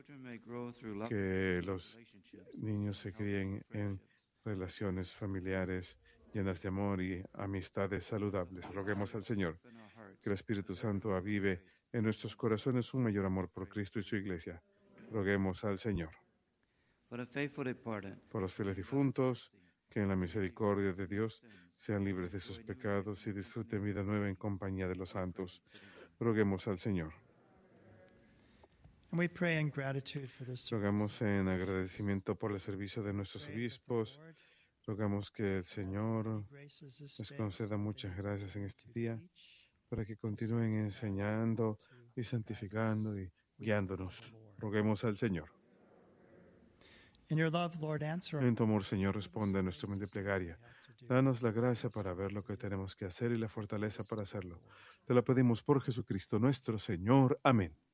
que los niños se críen en relaciones familiares llenas de amor y amistades saludables. Roguemos al Señor que el Espíritu Santo avive en nuestros corazones un mayor amor por Cristo y su Iglesia. Roguemos al Señor. Por los fieles difuntos, que en la misericordia de Dios sean libres de sus pecados y disfruten vida nueva en compañía de los santos. Roguemos al Señor. Rogamos en agradecimiento por el servicio de nuestros obispos. Rogamos que el Señor les conceda muchas gracias en este día para que continúen enseñando y santificando y guiándonos. Roguemos al Señor. En tu amor, Señor, responde a nuestra humilde plegaria. Danos la gracia para ver lo que tenemos que hacer y la fortaleza para hacerlo. Te lo pedimos por Jesucristo nuestro Señor. Amén.